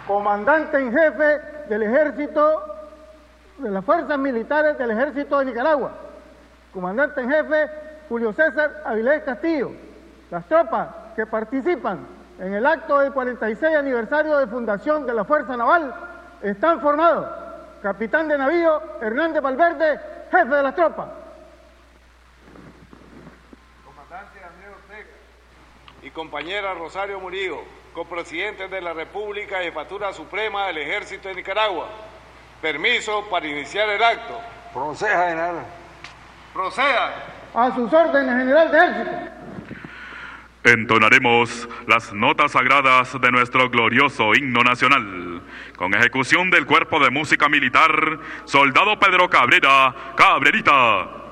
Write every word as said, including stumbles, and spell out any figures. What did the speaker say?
comandante en jefe del ejército, de las fuerzas militares del ejército de Nicaragua. Comandante en jefe Julio César Avilés Castillo. Las tropas que participan en el acto del cuarenta y seis aniversario de fundación de la Fuerza Naval están formados. Capitán de navío Hernández Valverde, jefe de las tropas. Comandante Andrés Ortega y compañera Rosario Murillo, copresidentes de la República y Jefatura Suprema del Ejército de Nicaragua. Permiso para iniciar el acto. Proceda, general. Proceda. A sus órdenes, general de ejército. Entonaremos las notas sagradas de nuestro glorioso himno nacional, con ejecución del Cuerpo de Música Militar, Soldado Pedro Cabrera, Cabrerita.